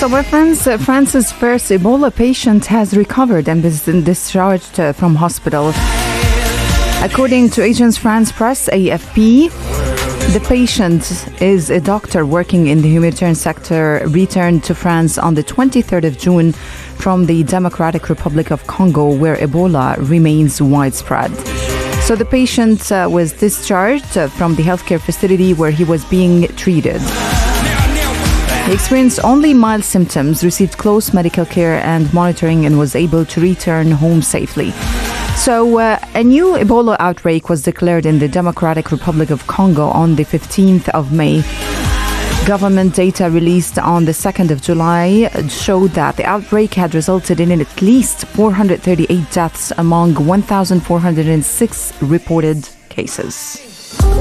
So, my friends, France's first Ebola patient has recovered and been discharged from hospital. According to Agence France Presse, AFP, the patient is a doctor working in the humanitarian sector, returned to France on the 23rd of June from the Democratic Republic of Congo, where Ebola remains widespread. So the patient was discharged from the healthcare facility where he was being treated. He experienced only mild symptoms, received close medical care and monitoring, and was able to return home safely. So a new Ebola outbreak was declared in the Democratic Republic of Congo on the 15th of May. Government data released on the 2nd of July showed that the outbreak had resulted in at least 438 deaths among 1,406 reported cases.